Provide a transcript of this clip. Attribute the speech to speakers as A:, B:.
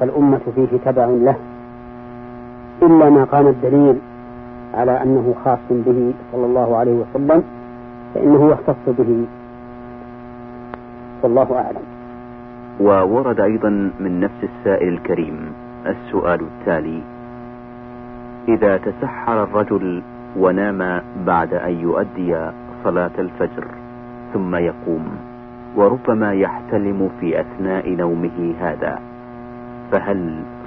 A: فالأمة فيه تبع له، إلا ما قام الدليل على أنه خاص به صلى الله عليه وسلم فإنه يختص به، والله أعلم.
B: وورد أيضا من نفس السائل الكريم السؤال التالي: إذا تسحر الرجل ونام بعد أن يؤدي صلاة الفجر ثم يقوم وربما يحتلم في أثناء نومه هذا، فهل